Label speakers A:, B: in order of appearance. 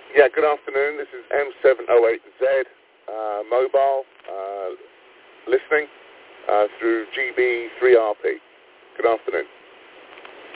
A: Yeah, good afternoon. This is M708Z mobile listening through GB3RP. Good afternoon.